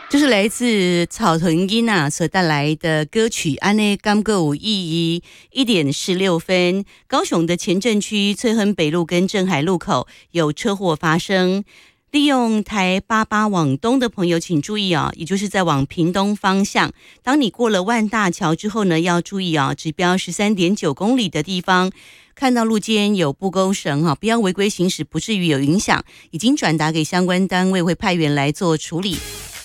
这是来自草屯音啊所带来的歌曲《安内甘歌舞意义》1:16。高雄的前镇区翠亨北路跟镇海路口有车祸发生，利用台88往东的朋友请注意啊，也就是在往屏东方向，当你过了万大桥之后呢，要注意啊，指标13.9公里的地方，看到路肩有布钩绳不要违规行驶，不至于有影响，已经转达给相关单位，会派员来做处理。